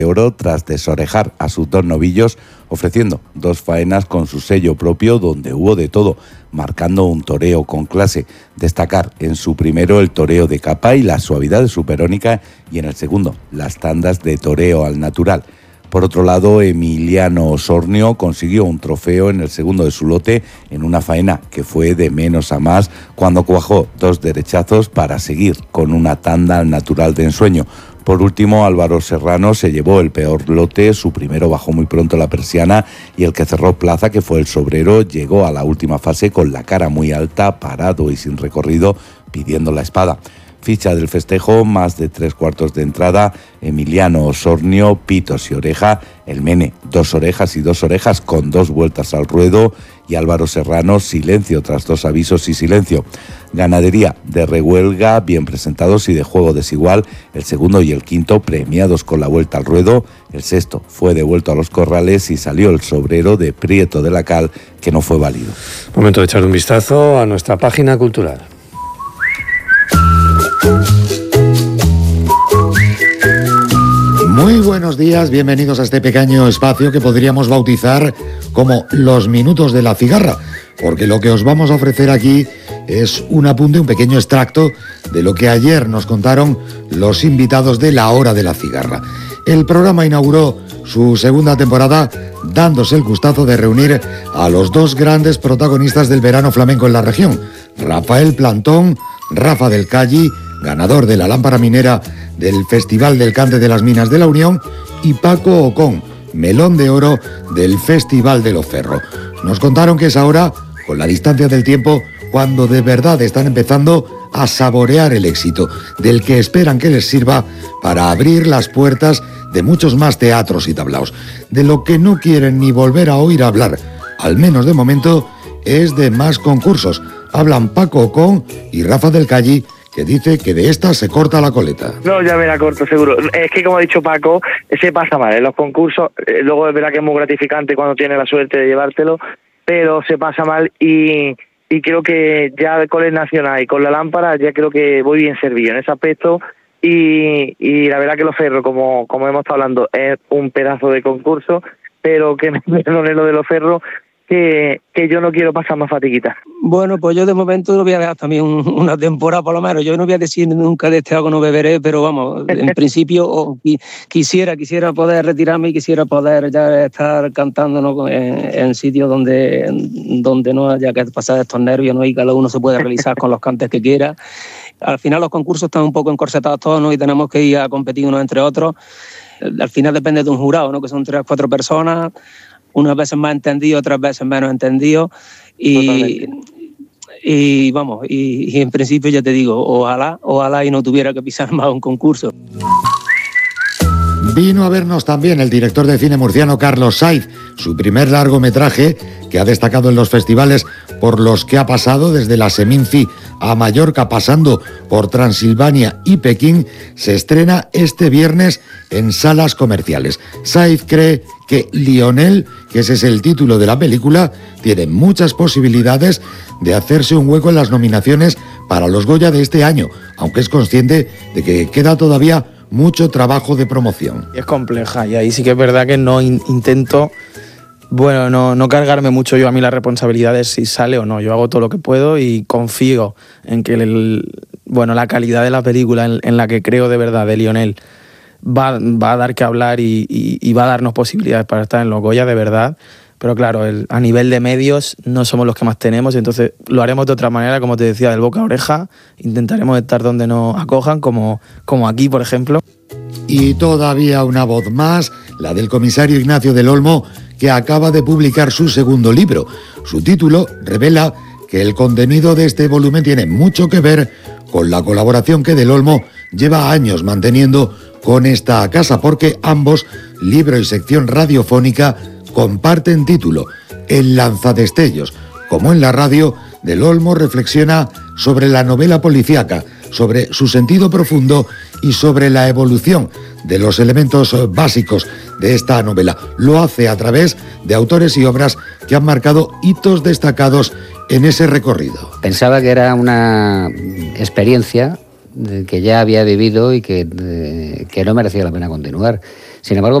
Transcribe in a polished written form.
de oro tras desorejar a sus 2 novillos, ofreciendo 2 faenas con su sello propio donde hubo de todo, marcando un toreo con clase. Destacar en su primero el toreo de capa y la suavidad de su Verónica, y en el segundo las tandas de toreo al natural. Por otro lado, Emiliano Osornio consiguió un trofeo en el segundo de su lote en una faena que fue de menos a más cuando cuajó 2 derechazos para seguir con una tanda al natural de ensueño. Por último, Álvaro Serrano se llevó el peor lote, su primero bajó muy pronto la persiana y el que cerró plaza, que fue el sobrero, llegó a la última fase con la cara muy alta, parado y sin recorrido, pidiendo la espada. Ficha del festejo, más de 3/4 de entrada, Emiliano Osornio, pitos y oreja, el Mene, 2 orejas y 2 orejas con 2 vueltas al ruedo, y Álvaro Serrano, silencio tras 2 avisos y silencio. Ganadería de rehuelga, bien presentados y de juego desigual, el segundo y el quinto premiados con la vuelta al ruedo, el sexto fue devuelto a los corrales y salió el sobrero de Prieto de la Cal, que no fue válido. Momento de echar un vistazo a nuestra página cultural. Muy buenos días, bienvenidos a este pequeño espacio que podríamos bautizar como los minutos de la cigarra, porque lo que os vamos a ofrecer aquí es un apunte, un pequeño extracto de lo que ayer nos contaron los invitados de La Hora de la Cigarra. El programa inauguró su segunda temporada dándose el gustazo de reunir a los 2 grandes protagonistas del verano flamenco en la región, Rafael Plantón, Rafa del Calli, ganador de la lámpara minera del Festival del Cante de las Minas de la Unión, y Paco Ocón, melón de oro del Festival de Loferro. Nos contaron que es ahora, con la distancia del tiempo, cuando de verdad están empezando a saborear el éxito, del que esperan que les sirva para abrir las puertas de muchos más teatros y tablaos. De lo que no quieren ni volver a oír hablar, al menos de momento, es de más concursos. Hablan Paco Ocón y Rafa del Calli, que dice que de esta se corta la coleta. No, ya me la corto, seguro. Es que, como ha dicho Paco, se pasa mal en los concursos. Luego es verdad que es muy gratificante cuando tienes la suerte de llevártelo, pero se pasa mal y creo que ya con el Nacional y con la lámpara ya creo que voy bien servido en ese aspecto. Y la verdad que Loferro, como hemos estado hablando, es un pedazo de concurso, pero que me perdone lo de Loferro, que yo no quiero pasar más fatiguitas. Bueno, pues yo de momento lo voy a dejar también una temporada por lo menos. Yo no voy a decir nunca de este algo no beberé, pero vamos, en principio quisiera poder retirarme y quisiera poder ya estar cantando, ¿no?, en sitios donde no haya que pasar estos nervios, ¿no?, y cada uno se puede realizar con los cantes que quiera. Al final los concursos están un poco encorsetados todos, ¿no?, y tenemos que ir a competir unos entre otros. Al final depende de un jurado, ¿no?, que son 3 o 4 personas, unas veces más entendido, otras veces menos entendido, y vamos, y en principio ya te digo, ojalá y no tuviera que pisar más un concurso. Vino a vernos también el director de cine murciano Carlos Saiz, su primer largometraje, que ha destacado en los festivales por los que ha pasado desde la Seminci a Mallorca, pasando por Transilvania y Pekín, se estrena este viernes en salas comerciales. Saiz cree que Lionel, que ese es el título de la película, tiene muchas posibilidades de hacerse un hueco en las nominaciones para los Goya de este año, aunque es consciente de que queda todavía mucho trabajo de promoción. Es compleja y ahí sí que es verdad que no intento, no cargarme mucho yo a mí las responsabilidades si sale o no. Yo hago todo lo que puedo y confío en que la calidad de la película en la que creo de verdad de Lionel va a dar que hablar y va a darnos posibilidades para estar en los Goya de verdad. Pero claro, a nivel de medios no somos los que más tenemos, entonces lo haremos de otra manera, como te decía, del boca a oreja. Intentaremos estar donde nos acojan, como aquí, por ejemplo. Y todavía una voz más, la del comisario Ignacio del Olmo, que acaba de publicar su segundo libro. Su título revela que el contenido de este volumen tiene mucho que ver con la colaboración que del Olmo lleva años manteniendo con esta casa, porque ambos, libro y sección radiofónica, comparten título, El lanzadestellos. Como en la radio, del Olmo reflexiona sobre la novela policíaca, sobre su sentido profundo y sobre la evolución de los elementos básicos de esta novela. Lo hace a través de autores y obras que han marcado hitos destacados en ese recorrido. Pensaba que era una experiencia que ya había vivido y que no merecía la pena continuar. Sin embargo,